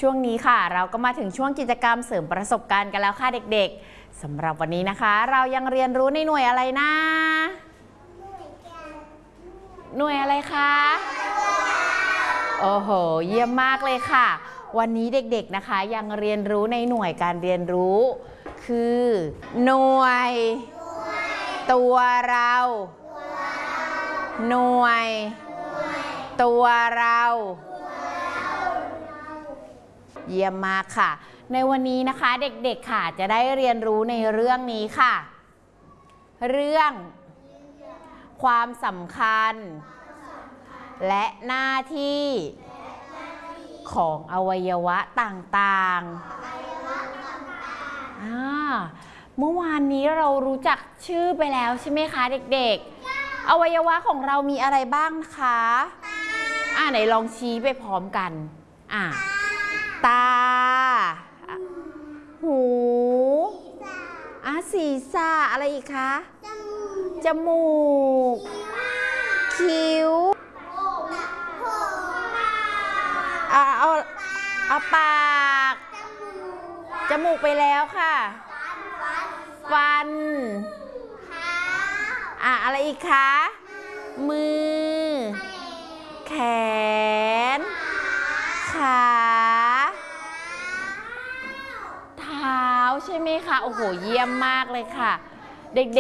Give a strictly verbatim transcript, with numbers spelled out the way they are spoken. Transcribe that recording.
ช่วงนี้ค่ะเราก็มาถึงช่วงกิจกรรมเสริมประสบการณ์กันแล้วค่ะเด็กๆสำหรับวันนี้นะคะเรายังเรียนรู้ในหน่วยอะไรนะหน่วยอะไรคะโอ้โหเยี่ยมมากเลยค่ะวันนี้เด็กๆนะคะยังเรียนรู้ในหน่วยการเรียนรู้คือหน่วยตัวเราหน่วยตัวเราเยี่ยมมากค่ะในวันนี้นะคะเด็กๆค่ะจะได้เรียนรู้ในเรื่องนี้ค่ะเรื่องความสำคัญและหน้าที่ของอวัยวะต่างๆอ่าเมื่อวานนี้เรารู้จักชื่อไปแล้วใช่ไหมคะเด็กๆอวัยวะของเรามีอะไรบ้างคะอ่าไหนลองชี้ไปพร้อมกันอ่าตาหูอ่ะศีรษะอะไรอีกคะจมูกคิ้วเอาเอาเอาปากจมูกไปแล้วค่ะฟันอ่ะอะไรอีกคะมือแขนขาเท้าใช่ไหมคะโอ้โหเยี่ยมมากเลยค่ะเด็กๆ